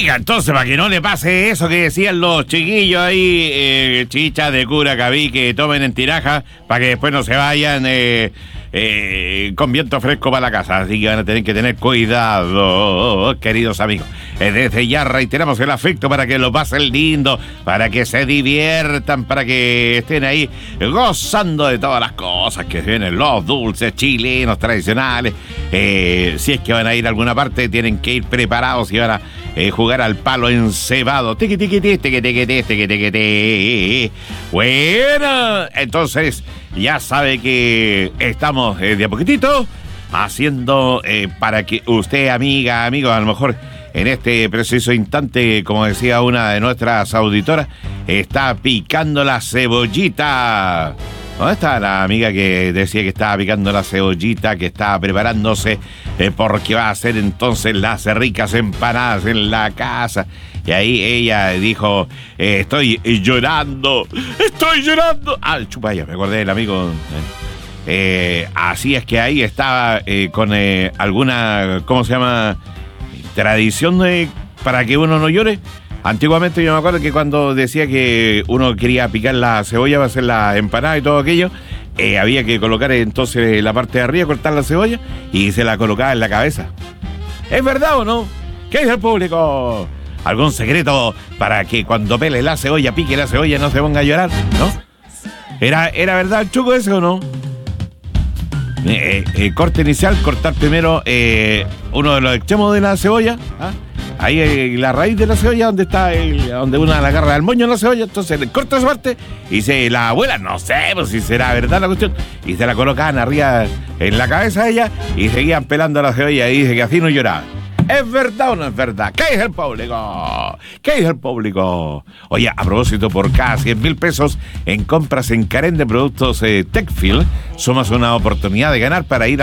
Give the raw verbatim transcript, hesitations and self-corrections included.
Oiga, entonces, para que no le pase eso que decían los chiquillos ahí, eh, chicha de Curacaví, que tomen en tiraja, para que después no se vayan eh, eh, con viento fresco para la casa. Así que van a tener que tener cuidado, queridos amigos. Eh, desde ya reiteramos el afecto para que lo pasen lindo, para que se diviertan, para que estén ahí gozando de todas las cosas que vienen, los dulces chilenos tradicionales. Eh, si es que van a ir a alguna parte, tienen que ir preparados y van a Eh, jugar al palo encebado. Tiqui, tiqui, tiqui, tiqui, tiqui, tiqui, tiqui, tiqui. Bueno, entonces ya sabe que estamos eh, de a poquitito haciendo eh, para que usted, amiga, amigo, a lo mejor en este preciso instante, como decía una de nuestras auditoras, está picando la cebollita. ¿Dónde está la amiga que decía que estaba picando la cebollita, que estaba preparándose eh, porque va a hacer entonces las ricas empanadas en la casa? Y ahí ella dijo, eh, estoy llorando, estoy llorando. Ah, chupaya, me acordé del amigo. Eh, eh, así es que ahí estaba eh, con eh, alguna, ¿cómo se llama? Tradición de, para que uno no llore. Antiguamente yo me acuerdo que cuando decía que uno quería picar la cebolla para hacer la empanada y todo aquello, eh, había que colocar entonces la parte de arriba, cortar la cebolla y se la colocaba en la cabeza. ¿Es verdad o no? ¿Qué dice el público? ¿Algún secreto para que cuando pele la cebolla, pique la cebolla, no se ponga a llorar? ¿No? ¿Era, era verdad el chuco ese o no? Eh, eh, corte inicial, cortar primero eh, uno de los extremos de la cebolla, ¿ah? Ahí eh, la raíz de la cebolla, donde está el, donde uno la agarra el moño en la cebolla, entonces le corta esa parte y se la abuela, no sé pues, si será verdad la cuestión, y se la colocaban arriba en la cabeza de ella y seguían pelando la cebolla y dice que así no lloraba. ¿Es verdad o no es verdad? ¿Qué dice el público? ¿Qué dice el público? Oye, a propósito, por cada cien mil pesos en compras en Karen de productos eh, Techfield, sumas una oportunidad de ganar para ir a